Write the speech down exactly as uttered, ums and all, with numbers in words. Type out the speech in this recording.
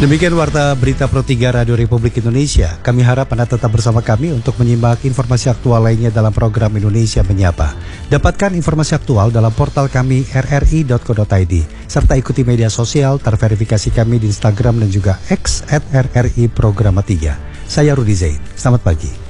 Demikian Warta Berita Pro tiga Radio Republik Indonesia. Kami harap Anda tetap bersama kami untuk menyimak informasi aktual lainnya dalam program Indonesia Menyapa. Dapatkan informasi aktual dalam portal kami r r i dot co dot i d serta ikuti media sosial terverifikasi kami di Instagram dan juga X at r r i programa tiga. Saya Rudi Zain. Selamat pagi.